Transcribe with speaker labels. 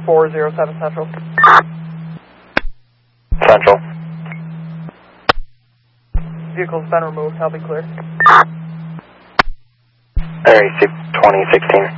Speaker 1: 407 Central.
Speaker 2: Central.
Speaker 1: Vehicle's been removed. I'll be clear.
Speaker 2: Area 2016.